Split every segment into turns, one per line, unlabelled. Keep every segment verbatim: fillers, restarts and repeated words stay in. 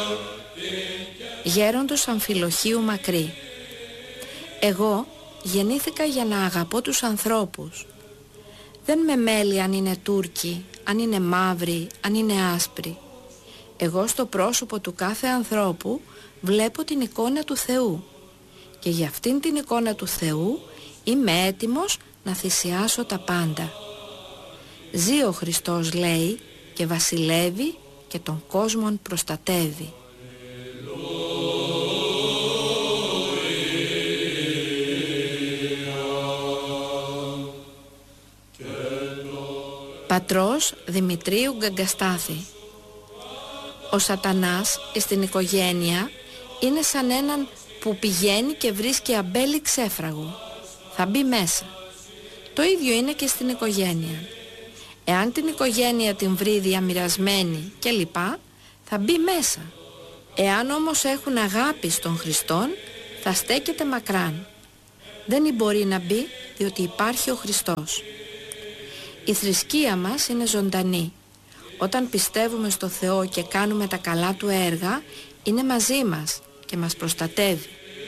Γέροντος Αμφιλοχίου Μακρύ. Εγώ γεννήθηκα για να αγαπώ τους ανθρώπους. Δεν με μέλει αν είναι Τούρκοι, αν είναι μαύροι, αν είναι άσπροι. Εγώ στο πρόσωπο του κάθε ανθρώπου βλέπω την εικόνα του Θεού και για αυτήν την εικόνα του Θεού είμαι έτοιμος να θυσιάσω τα πάντα. Ζει ο Χριστός, λέει, και βασιλεύει και τον κόσμον προστατεύει. Πατρός Δημητρίου Γκαγκαστάθη. Ο σατανάς στην οικογένεια είναι σαν έναν που πηγαίνει και βρίσκει αμπέλι ξέφραγο. Θα μπει μέσα. Το ίδιο είναι και στην οικογένεια. Εάν την οικογένεια την βρει διαμοιρασμένη και λοιπά, θα μπει μέσα. Εάν όμως έχουν αγάπη στον Χριστόν, θα στέκεται μακράν. Δεν μπορεί να μπει διότι υπάρχει ο Χριστός. Η θρησκεία μας είναι ζωντανή. Όταν πιστεύουμε στο Θεό και κάνουμε τα καλά Του έργα, είναι μαζί μας και μας προστατεύει.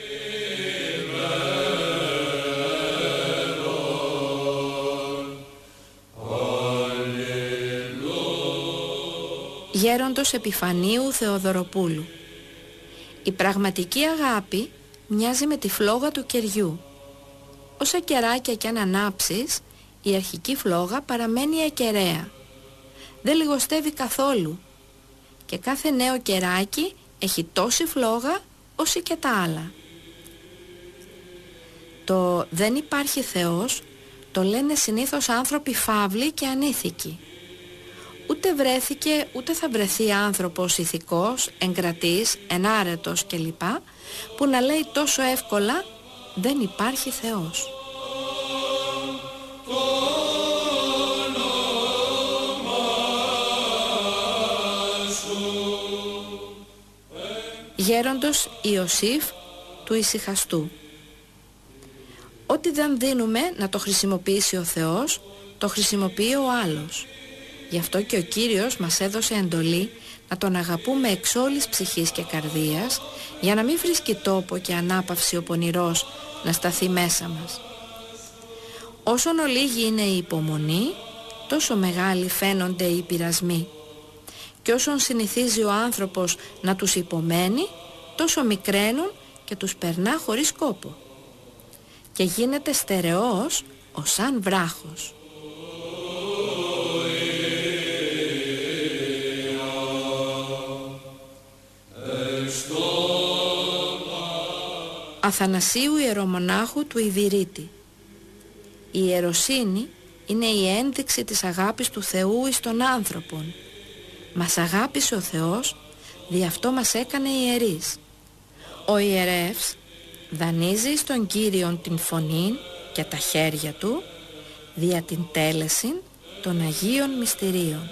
Γέροντος Επιφανίου Θεοδωροπούλου. Η πραγματική αγάπη μοιάζει με τη φλόγα του κεριού. Όσα κεράκια κι αν ανάψεις, η αρχική φλόγα παραμένει ακεραία. Δεν λιγοστεύει καθόλου και κάθε νέο κεράκι έχει τόση φλόγα όση και τα άλλα. Το «δεν υπάρχει Θεός» το λένε συνήθως άνθρωποι φαύλοι και ανήθικοι. Ούτε βρέθηκε ούτε θα βρεθεί άνθρωπος ηθικός, εγκρατής, ενάρετος κλπ. Που να λέει τόσο εύκολα «δεν υπάρχει Θεός». Γέροντος Ιωσήφ του Ησυχαστού. Ό,τι δεν δίνουμε να το χρησιμοποιήσει ο Θεός, το χρησιμοποιεί ο άλλος. Γι' αυτό και ο Κύριος μας έδωσε εντολή να τον αγαπούμε εξ όλης ψυχής και καρδίας, για να μην βρίσκει τόπο και ανάπαυση ο πονηρός να σταθεί μέσα μας. Όσον ολίγη είναι η υπομονή, τόσο μεγάλοι φαίνονται οι πειρασμοί. Και όσον συνηθίζει ο άνθρωπος να τους υπομένει, τόσο μικραίνουν και τους περνά χωρίς κόπο. Και γίνεται στερεός ως σαν βράχος. Αθανασίου Ιερομονάχου του Ιδηρήτη. Η ιεροσύνη είναι η ένδειξη της αγάπης του Θεού εις τον άνθρωπον. Μας αγάπησε ο Θεός, δι' αυτό μας έκανε ιερείς. Ο ιερεύς δανείζει στον Κύριον την φωνή και τα χέρια του, δια την τέλεση των Αγίων Μυστηρίων.